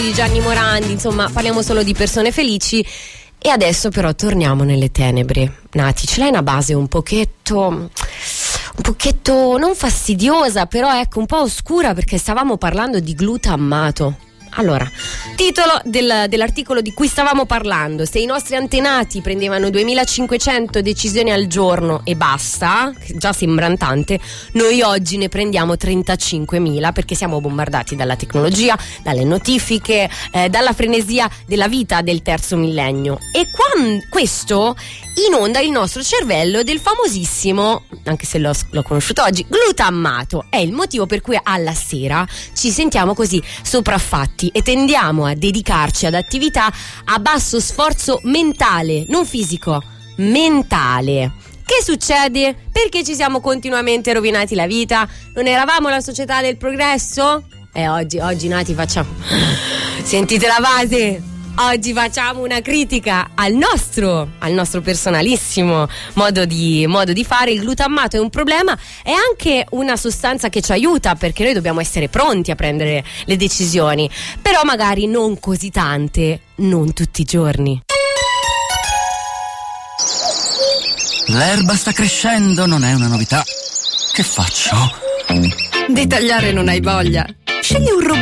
di Gianni Morandi, insomma parliamo solo di persone felici. E adesso però torniamo nelle tenebre. Nati, ce l'hai una base un pochetto non fastidiosa, però ecco un po' oscura, perché stavamo parlando di glutammato. Allora, titolo dell'articolo di cui stavamo parlando: se i nostri antenati prendevano 2500 decisioni al giorno e basta, che già sembra tante, noi oggi ne prendiamo 35.000, perché siamo bombardati dalla tecnologia, dalle notifiche, dalla frenesia della vita del terzo millennio. E questo inonda il nostro cervello del famosissimo, anche se l'ho conosciuto oggi, glutammato. È il motivo per cui alla sera ci sentiamo così sopraffatti e tendiamo a dedicarci ad attività a basso sforzo mentale, non fisico, mentale. Che succede? Perché ci siamo continuamente rovinati la vita? Non eravamo la società del progresso? Oggi Nati facciamo... Sentite la base! Oggi facciamo una critica al nostro personalissimo modo di fare. Il glutammato è un problema, è anche una sostanza che ci aiuta, perché noi dobbiamo essere pronti a prendere le decisioni, però magari non così tante, non tutti i giorni. L'erba sta crescendo, non è una novità. Che faccio? Di tagliare non hai voglia? Scegli un robot